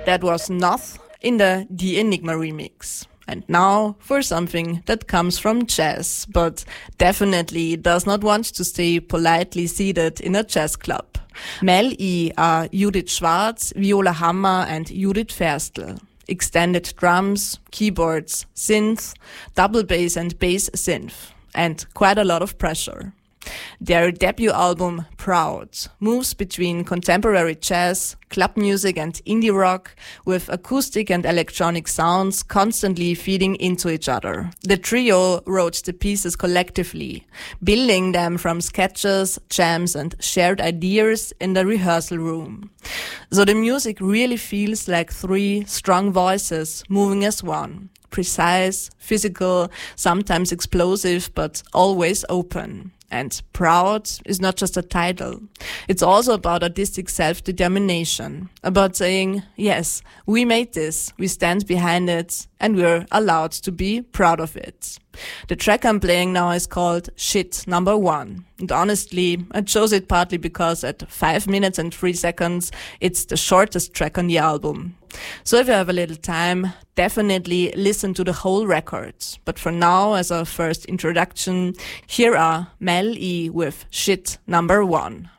That was Noth in the Enigma remix. And now for something that comes from jazz, but definitely does not want to stay politely seated in a jazz club. Mel E are Judith Schwarz, Viola Hammer and Judith Ferstl. Extended drums, keyboards, synth, double bass and bass synth. And quite a lot of pressure. Their debut album, Proud, moves between contemporary jazz, club music and indie rock with acoustic and electronic sounds constantly feeding into each other. The trio wrote the pieces collectively, building them from sketches, jams and shared ideas in the rehearsal room. So the music really feels like three strong voices moving as one. Precise, physical, sometimes explosive, but always open. And Proud is not just a title. It's also about artistic self-determination, about saying, yes, we made this, we stand behind it, and we're allowed to be proud of it. The track I'm playing now is called Shit Number 1. And honestly, I chose it partly because at 5 minutes and 3 seconds, it's the shortest track on the album. So if you have a little time, definitely listen to the whole record. But for now, as a first introduction, here are Mel E with Shit Number 1.